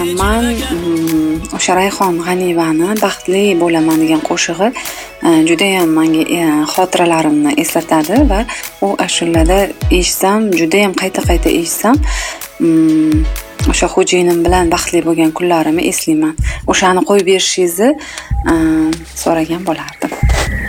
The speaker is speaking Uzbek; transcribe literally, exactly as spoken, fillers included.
man o'sha Rayhon G'aniyevani Baxtli bo'laman degan qo'shig'i judayam menga xotiralarimni eslatadi va u ashulada eshitsam, judayam qayta-qayta eshitsam, o'sha xo'jayinim bilan baxtli bo'lgan kunlarimni eslayman. O'shani qo'yib berishingizni so'ragan bo'lardim.